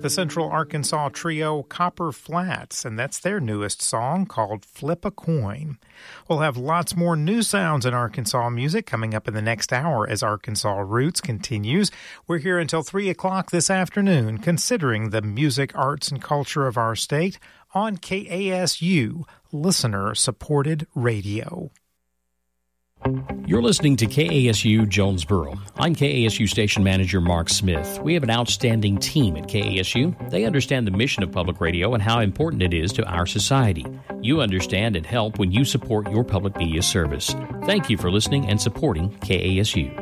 the Central Arkansas trio Copper Flats, and that's their newest song called Flip a Coin. We'll have lots more new sounds in Arkansas music coming up in the next hour as Arkansas Roots continues. We're here until 3 o'clock this afternoon, considering the music, arts, and culture of our state on KASU, listener-supported radio. You're listening to KASU Jonesboro. I'm KASU Station Manager Mark Smith. We have an outstanding team at KASU. They understand the mission of public radio and how important it is to our society. You understand and help when you support your public media service. Thank you for listening and supporting KASU.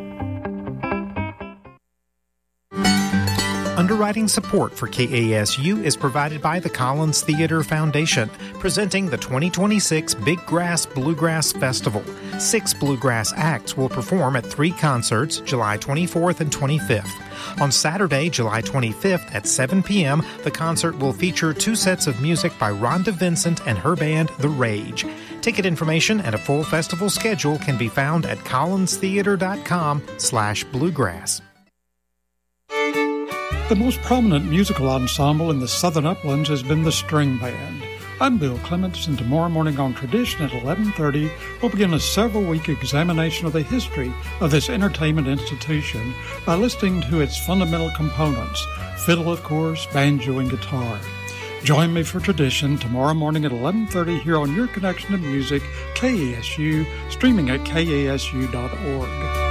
Underwriting support for KASU is provided by the Collins Theater Foundation, presenting the 2026 Big Grass Bluegrass Festival. 6 bluegrass acts will perform at 3 concerts, July 24th and 25th. On Saturday, July 25th at 7 p.m., the concert will feature 2 sets of music by Rhonda Vincent and her band, The Rage. Ticket information and a full festival schedule can be found at collinstheater.com/bluegrass. The most prominent musical ensemble in the Southern Uplands has been the String Band. I'm Bill Clements, and tomorrow morning on Tradition at 11:30, we'll begin a several-week examination of the history of this entertainment institution by listening to its fundamental components, fiddle, of course, banjo, and guitar. Join me for Tradition tomorrow morning at 11:30 here on Your Connection to Music, KASU, streaming at kasu.org.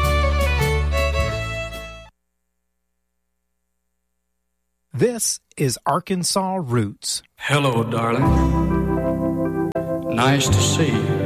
This is Arkansas Roots. Hello, darling. Nice to see you.